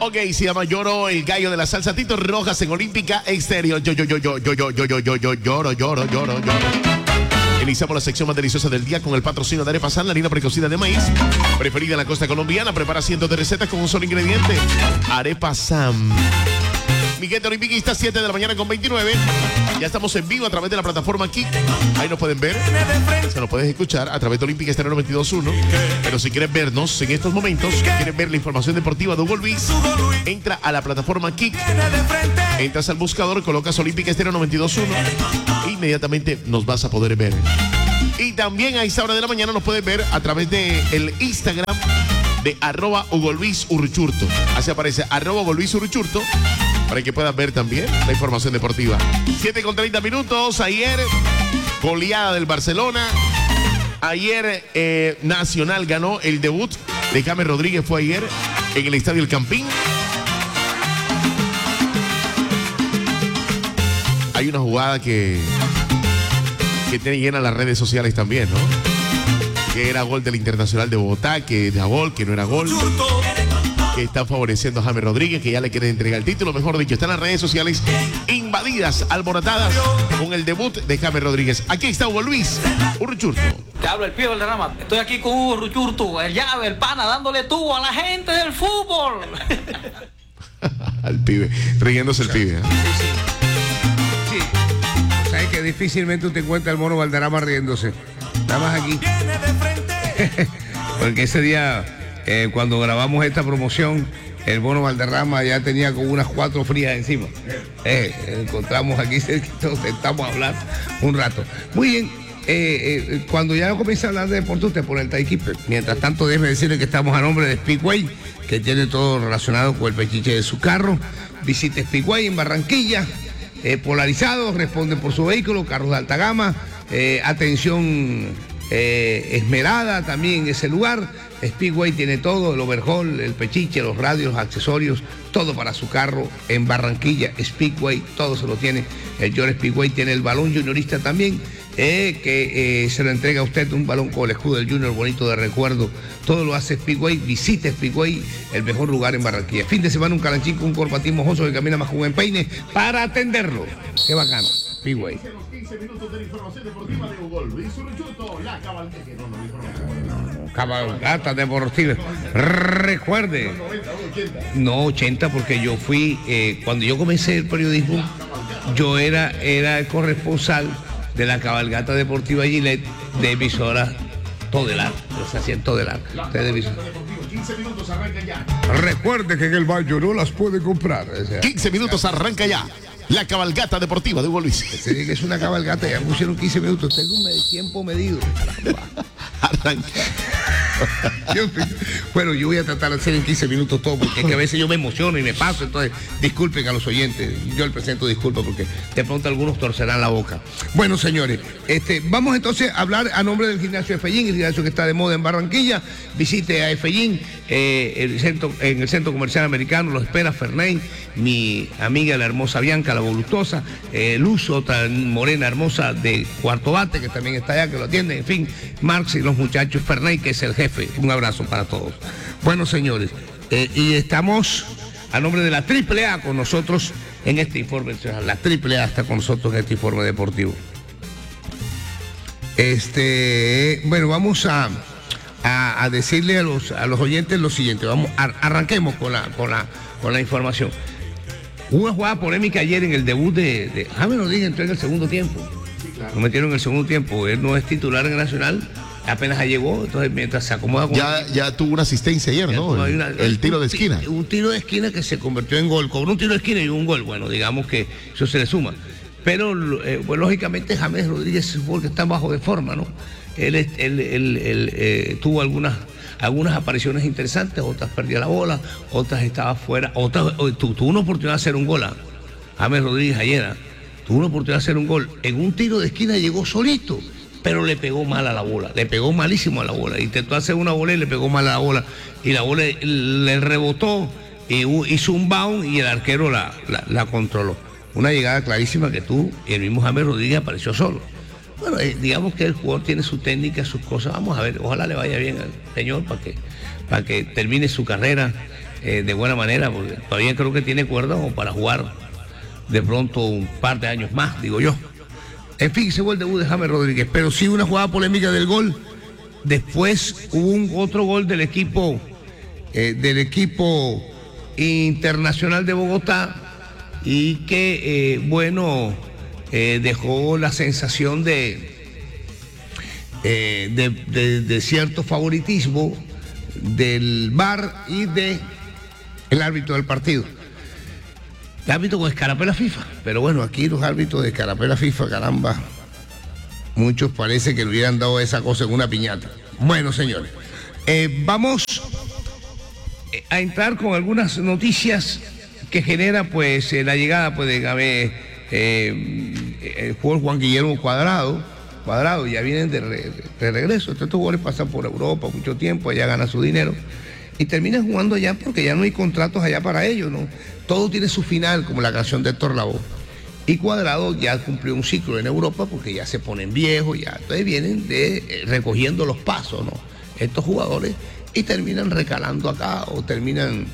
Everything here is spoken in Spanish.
Ok, se llama Lloro, el gallo de la salsa. Tito Rojas en Olímpica Exterior. Lloro. Iniciamos la sección más deliciosa del día con el patrocinio de Arepa Sam, la harina precocida de maíz, preferida en la costa colombiana. Prepara cientos de recetas con un solo ingrediente. Arepa Sam. Mi gente olimpicista, 7 de la mañana con 29. Ya estamos en vivo a través de la plataforma Kik. Ahí nos pueden ver. Se nos puedes escuchar a través de Olímpica Estéreo 92.1. Pero si quieres vernos en estos momentos, quieres ver la información deportiva de Hugo Luis, entra a la plataforma Kik. Entras al buscador, colocas Olímpica Estéreo 92.1 e inmediatamente nos vas a poder ver. Y también a esta hora de la mañana nos puedes ver a través de el Instagram de @HugoLuisUrruchurto. Así aparece @HugoLuisUrruchurto, para que puedas ver también la información deportiva. 7:30 minutos. Ayer, goleada del Barcelona. Ayer Nacional ganó el debut de James Rodríguez. Fue ayer en el Estadio El Campín. Hay una jugada que tiene llena las redes sociales también, ¿no? Que era gol del Internacional de Bogotá, que era gol, que no era gol, que está favoreciendo a James Rodríguez, que ya le quieren entregar el título, mejor dicho, están las redes sociales invadidas, alborotadas con el debut de James Rodríguez. Aquí está Hugo Luis Urruchurto. Te hablo el Pibe Valderrama. Estoy aquí con Hugo Urruchurto, el llave, el pana, dándole tubo a la gente del fútbol. Al pibe, riéndose el pibe, ¿eh? Sí. Sabes que difícilmente usted encuentra al mono Valderrama riéndose. Nada más aquí. Porque ese día, cuando grabamos esta promoción, el mono Valderrama ya tenía como unas 4 frías encima. Encontramos aquí, nos sentamos a hablar un rato. Muy bien. Cuando ya comienza a hablar de deporte, usted pone el timekeeper. Mientras tanto, déjeme decirle que estamos a nombre de Speedway, que tiene todo relacionado con el pechiche de su carro. Visite Speedway en Barranquilla. Polarizados, responden por su vehículo, carros de alta gama. Atención esmerada también en ese lugar. Speedway tiene todo, el overhaul, el pechiche, los radios, los accesorios, todo para su carro en Barranquilla. Speedway, todo se lo tiene. El George Speedway tiene el balón juniorista también, que se lo entrega a usted, un balón con el escudo del Junior bonito de recuerdo. Todo lo hace Speedway. Visite Speedway, el mejor lugar en Barranquilla. Fin de semana un calanchín con un corbatín mojoso que camina más con un empeine para atenderlo. Qué bacano, Speedway. 15 minutos de la información deportiva de Hugo Luis Urruchurto, la cabalgata deportiva. Recuerde, no 80, porque yo fui, cuando yo comencé el periodismo, yo era el corresponsal de la cabalgata deportiva Gillette de emisora Todelar, se hacía en Todelar. 15 minutos arranca ya. Recuerde que en el Bayo no las puede comprar. 15 minutos arranca ya. La cabalgata deportiva de Hugo Luis. Se dice que es una cabalgata, ya pusieron 15 minutos. Tengo un tiempo medido. Arranca. Bueno, yo voy a tratar de hacer en 15 minutos todo, porque es que a veces yo me emociono y me paso. Entonces, disculpen a los oyentes. Yo les presento disculpas porque de pronto algunos torcerán la boca. Bueno, señores, vamos entonces a hablar a nombre del gimnasio Efellín, el gimnasio que está de moda en Barranquilla. Visite a Efellín, en el centro comercial americano. Lo espera Ferney, mi amiga la hermosa Bianca, la voluptuosa, Luz, otra morena hermosa de Cuarto Bate, que también está allá, que lo atiende. En fin, Marx y los muchachos, Ferney, que es el jefe. Un abrazo para todos. Bueno, señores, y estamos a nombre de la AAA con nosotros en este informe. La AAA está con nosotros en este informe deportivo. Bueno, vamos a decirle a los oyentes lo siguiente. Arranquemos con la información. Hubo una jugada polémica ayer en el debut de James Rodríguez. Entró en el segundo tiempo. Lo metieron en el segundo tiempo. Él no es titular en el Nacional. Apenas llegó, entonces mientras se acomoda ya tuvo una asistencia ayer, ¿no? El tiro de esquina. Un tiro de esquina que se convirtió en gol. Cobró un tiro de esquina y un gol. Bueno, digamos que eso se le suma. Pero pues, lógicamente James Rodríguez es un jugador que está bajo de forma, ¿no? Él tuvo algunas apariciones interesantes, otras perdía la bola, otras estaba fuera, tuvo una oportunidad de hacer un gol. James Rodríguez ayer tuvo una oportunidad de hacer un gol. En un tiro de esquina llegó solito, pero le pegó mal a la bola, le pegó malísimo a la bola. Intentó hacer una bola y le pegó mal a la bola. Y la bola le rebotó, hizo un bound y el arquero la controló. Una llegada clarísima que tuvo y el mismo James Rodríguez apareció solo. Bueno, digamos que el jugador tiene su técnica, sus cosas. Vamos a ver, ojalá le vaya bien al señor para que termine su carrera de buena manera, porque todavía creo que tiene cuerda como para jugar de pronto un par de años más, digo yo. En fin, ese gol de debut de James Rodríguez, pero sí una jugada polémica del gol. Después hubo otro gol del equipo Internacional de Bogotá, y que dejó la sensación de cierto favoritismo del VAR y de el árbitro del partido. El árbitro con escarapela FIFA, pero bueno, aquí los árbitros de escarapela FIFA, caramba, muchos parece que le hubieran dado esa cosa en una piñata. Bueno, señores, vamos a entrar con algunas noticias que genera pues la llegada pues de el jugador Juan Guillermo Cuadrado, ya vienen de regreso. Estos jugadores pasan por Europa mucho tiempo, allá ganan su dinero y terminan jugando allá porque ya no hay contratos allá para ellos, ¿no? Todo tiene su final, como la canción de Héctor Lavoe. Y Cuadrado ya cumplió un ciclo en Europa porque ya se ponen viejos, ya. Entonces vienen recogiendo los pasos, ¿no? Estos jugadores, y terminan recalando acá o terminan